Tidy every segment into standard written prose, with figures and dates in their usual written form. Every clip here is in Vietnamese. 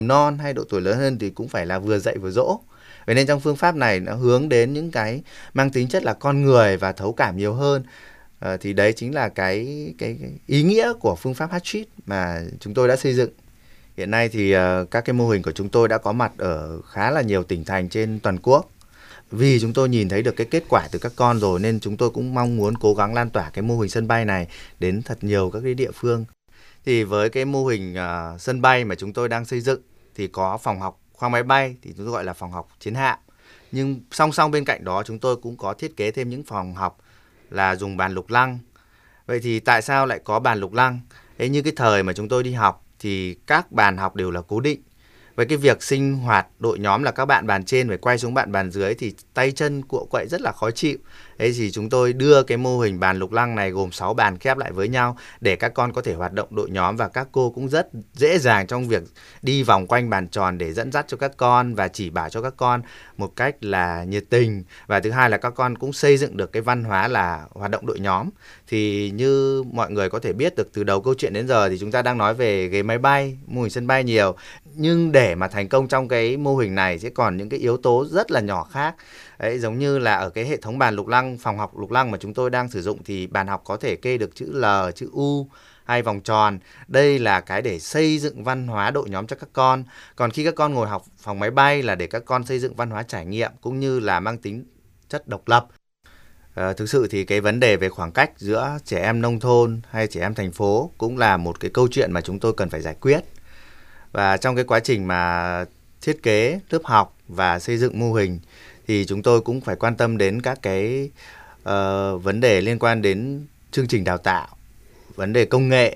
non hay độ tuổi lớn hơn thì cũng phải là vừa dạy vừa dỗ. Vậy nên trong phương pháp này nó hướng đến những cái mang tính chất là con người và thấu cảm nhiều hơn. Thì đấy chính là cái ý nghĩa của phương pháp HeartSheet mà chúng tôi đã xây dựng. Hiện nay thì các cái mô hình của chúng tôi đã có mặt ở khá là nhiều tỉnh thành trên toàn quốc. Vì chúng tôi nhìn thấy được cái kết quả từ các con rồi nên chúng tôi cũng mong muốn cố gắng lan tỏa cái mô hình sân bay này đến thật nhiều các cái địa phương. Thì với cái mô hình sân bay mà chúng tôi đang xây dựng thì có phòng học khoang máy bay thì chúng tôi gọi là phòng học chiến hạm. Nhưng song song bên cạnh đó chúng tôi cũng có thiết kế thêm những phòng học là dùng bàn lục lăng. Vậy thì tại sao lại có bàn lục lăng? Thế như cái thời mà chúng tôi đi học thì các bàn học đều là cố định. Với cái việc sinh hoạt đội nhóm là các bạn bàn trên phải quay xuống bạn bàn dưới thì tay chân cựa quậy rất là khó chịu. Thế thì chúng tôi đưa cái mô hình bàn lục lăng này gồm 6 bàn khép lại với nhau để các con có thể hoạt động đội nhóm, và các cô cũng rất dễ dàng trong việc đi vòng quanh bàn tròn để dẫn dắt cho các con và chỉ bảo cho các con một cách là nhiệt tình. Và thứ hai là các con cũng xây dựng được cái văn hóa là hoạt động đội nhóm. Thì như mọi người có thể biết được từ đầu câu chuyện đến giờ thì chúng ta đang nói về ghế máy bay, mô hình sân bay nhiều. Nhưng để mà thành công trong cái mô hình này sẽ còn những cái yếu tố rất là nhỏ khác. Đấy, giống như là ở cái hệ thống bàn lục lăng, phòng học lục lăng mà chúng tôi đang sử dụng thì bàn học có thể kê được chữ L, chữ U hay vòng tròn. Đây là cái để xây dựng văn hóa đội nhóm cho các con. Còn khi các con ngồi học phòng máy bay là để các con xây dựng văn hóa trải nghiệm cũng như là mang tính chất độc lập. Thực sự thì cái vấn đề về khoảng cách giữa trẻ em nông thôn hay trẻ em thành phố cũng là một cái câu chuyện mà chúng tôi cần phải giải quyết. Và trong cái quá trình mà thiết kế lớp học và xây dựng mô hình thì chúng tôi cũng phải quan tâm đến các cái vấn đề liên quan đến chương trình đào tạo, vấn đề công nghệ,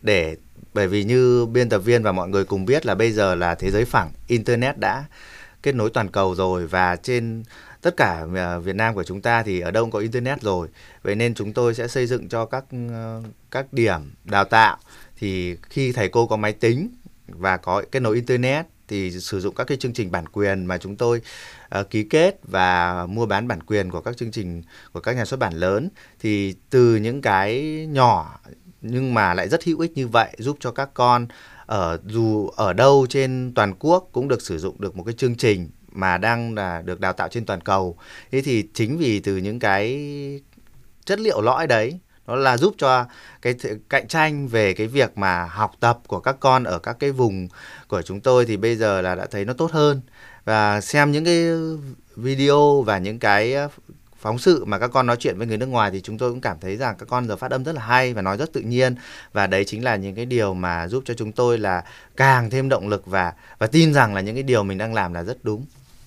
bởi vì như biên tập viên và mọi người cùng biết là bây giờ là thế giới phẳng, Internet đã kết nối toàn cầu rồi, và trên tất cả Việt Nam của chúng ta thì ở đâu cũng có Internet rồi. Vậy nên chúng tôi sẽ xây dựng cho các điểm đào tạo thì khi thầy cô có máy tính và có kết nối Internet thì sử dụng các cái chương trình bản quyền mà chúng tôi ký kết và mua bán bản quyền của các chương trình của các nhà xuất bản lớn. Thì từ những cái nhỏ nhưng mà lại rất hữu ích như vậy giúp cho các con dù ở đâu trên toàn quốc cũng được sử dụng được một cái chương trình mà đang là được đào tạo trên toàn cầu. Thế thì chính vì từ những cái chất liệu lõi đấy, nó là giúp cho cái cạnh tranh về cái việc mà học tập của các con ở các cái vùng của chúng tôi thì bây giờ là đã thấy nó tốt hơn. Và xem những cái video và những cái phóng sự mà các con nói chuyện với người nước ngoài thì chúng tôi cũng cảm thấy rằng các con giờ phát âm rất là hay và nói rất tự nhiên. Và đấy chính là những cái điều mà giúp cho chúng tôi là càng thêm động lực và tin rằng là những cái điều mình đang làm là rất đúng.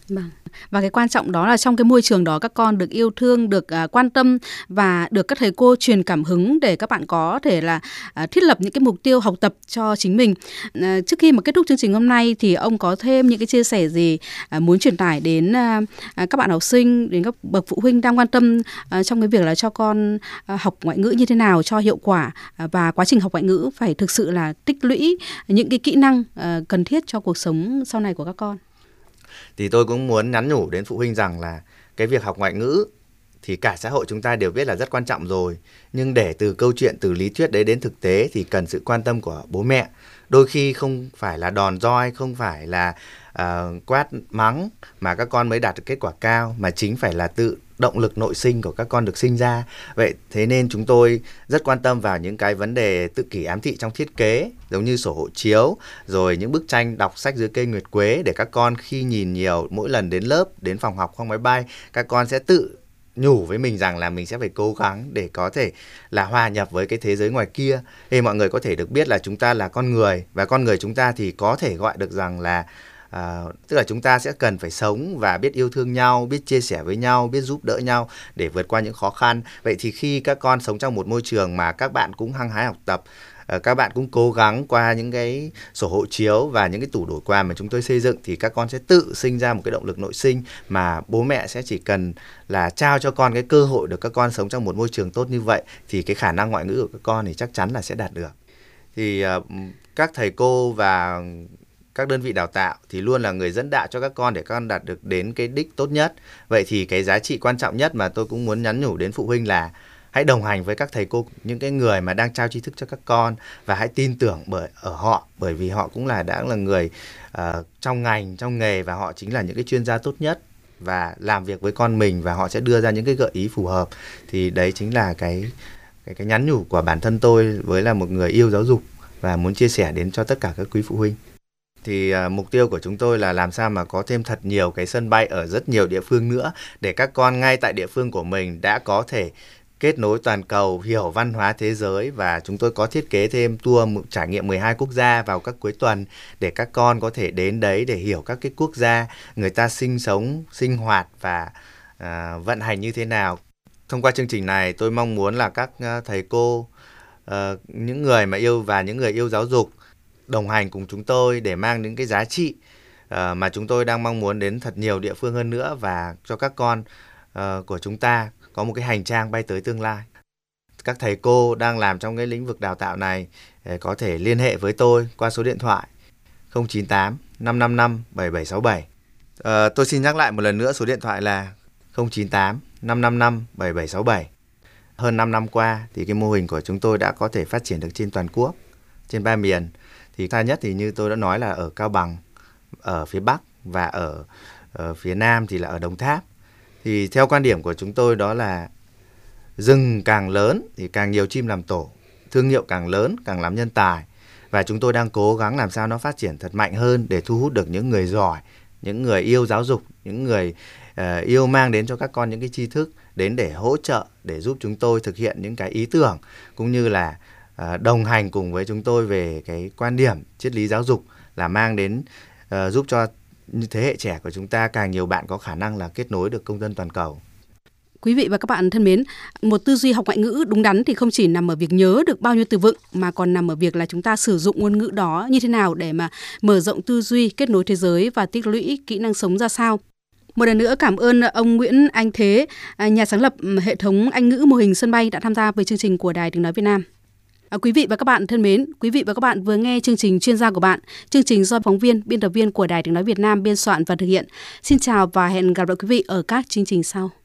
Và cái quan trọng đó là trong cái môi trường đó các con được yêu thương, được quan tâm và được các thầy cô truyền cảm hứng để các bạn có thể là thiết lập những cái mục tiêu học tập cho chính mình. Trước khi mà kết thúc chương trình hôm nay thì ông có thêm những cái chia sẻ gì muốn truyền tải đến các bạn học sinh, đến các bậc phụ huynh đang quan tâm trong cái việc là cho con học ngoại ngữ như thế nào cho hiệu quả, và quá trình học ngoại ngữ phải thực sự là tích lũy những cái kỹ năng cần thiết cho cuộc sống sau này của các con? Thì tôi cũng muốn nhắn nhủ đến phụ huynh rằng là cái việc học ngoại ngữ thì cả xã hội chúng ta đều biết là rất quan trọng rồi. Nhưng để từ câu chuyện, từ lý thuyết đấy đến thực tế thì cần sự quan tâm của bố mẹ. Đôi khi không phải là đòn roi, không phải là quát mắng mà các con mới đạt được kết quả cao, mà chính phải là tự động lực nội sinh của các con được sinh ra. Vậy thế nên chúng tôi rất quan tâm vào những cái vấn đề tự kỷ ám thị trong thiết kế, giống như sổ hộ chiếu, rồi những bức tranh đọc sách dưới cây nguyệt quế, để các con khi nhìn nhiều mỗi lần đến lớp, đến phòng học khoang máy bay, các con sẽ tự nhủ với mình rằng là mình sẽ phải cố gắng để có thể là hòa nhập với cái thế giới ngoài kia. Thì mọi người có thể được biết là chúng ta là con người, và con người chúng ta thì có thể gọi được rằng là tức là chúng ta sẽ cần phải sống và biết yêu thương nhau, biết chia sẻ với nhau, biết giúp đỡ nhau để vượt qua những khó khăn. Vậy thì khi các con sống trong một môi trường mà các bạn cũng hăng hái học tập, các bạn cũng cố gắng qua những cái sổ hộ chiếu và những cái tủ đổi quà mà chúng tôi xây dựng, thì các con sẽ tự sinh ra một cái động lực nội sinh mà bố mẹ sẽ chỉ cần là trao cho con cái cơ hội được các con sống trong một môi trường tốt như vậy, thì cái khả năng ngoại ngữ của các con thì chắc chắn là sẽ đạt được. Thì các thầy cô và các đơn vị đào tạo thì luôn là người dẫn đạo cho các con để các con đạt được đến cái đích tốt nhất. Vậy thì cái giá trị quan trọng nhất mà tôi cũng muốn nhắn nhủ đến phụ huynh là hãy đồng hành với các thầy cô, những cái người mà đang trao tri thức cho các con, và hãy tin tưởng ở họ, bởi vì họ cũng đã là người trong ngành, trong nghề, và họ chính là những cái chuyên gia tốt nhất và làm việc với con mình, và họ sẽ đưa ra những cái gợi ý phù hợp. Thì đấy chính là cái nhắn nhủ của bản thân tôi với là một người yêu giáo dục và muốn chia sẻ đến cho tất cả các quý phụ huynh. Thì mục tiêu của chúng tôi là làm sao mà có thêm thật nhiều cái sân bay ở rất nhiều địa phương nữa, để các con ngay tại địa phương của mình đã có thể kết nối toàn cầu, hiểu văn hóa thế giới. Và chúng tôi có thiết kế thêm tour trải nghiệm 12 quốc gia vào các cuối tuần, để các con có thể đến đấy để hiểu các cái quốc gia người ta sinh sống, sinh hoạt và vận hành như thế nào. Thông qua chương trình này, tôi mong muốn là các thầy cô, những người mà yêu và những người yêu giáo dục đồng hành cùng chúng tôi để mang những cái giá trị mà chúng tôi đang mong muốn đến thật nhiều địa phương hơn nữa, và cho các con của chúng ta có một cái hành trang bay tới tương lai. Các thầy cô đang làm trong cái lĩnh vực đào tạo này có thể liên hệ với tôi qua số điện thoại 098 555 7767. Tôi xin nhắc lại một lần nữa, số điện thoại là 098 555 7767. Hơn 5 năm qua thì cái mô hình của chúng tôi đã có thể phát triển được trên toàn quốc, trên 3 miền. Thì xa nhất thì như tôi đã nói là ở Cao Bằng, ở phía Bắc, và ở phía Nam thì là ở Đồng Tháp. Thì theo quan điểm của chúng tôi đó là rừng càng lớn thì càng nhiều chim làm tổ, thương hiệu càng lớn càng làm nhân tài. Và chúng tôi đang cố gắng làm sao nó phát triển thật mạnh hơn để thu hút được những người giỏi, những người yêu giáo dục, những người yêu mang đến cho các con những cái tri thức, đến để hỗ trợ, để giúp chúng tôi thực hiện những cái ý tưởng, cũng như là đồng hành cùng với chúng tôi về cái quan điểm triết lý giáo dục, là mang đến giúp cho thế hệ trẻ của chúng ta càng nhiều bạn có khả năng là kết nối được công dân toàn cầu. Quý vị và các bạn thân mến, một tư duy học ngoại ngữ đúng đắn thì không chỉ nằm ở việc nhớ được bao nhiêu từ vựng, mà còn nằm ở việc là chúng ta sử dụng ngôn ngữ đó như thế nào để mà mở rộng tư duy, kết nối thế giới và tích lũy kỹ năng sống ra sao. Một lần nữa cảm ơn ông Nguyễn Anh Thế, nhà sáng lập hệ thống Anh ngữ mô hình sân bay, đã tham gia với chương trình của Đài Tiếng nói Việt Nam. Quý vị và các bạn thân mến, quý vị và các bạn vừa nghe chương trình Chuyên gia của bạn, chương trình do phóng viên, biên tập viên của Đài Tiếng nói Việt Nam biên soạn và thực hiện. Xin chào và hẹn gặp lại quý vị ở các chương trình sau.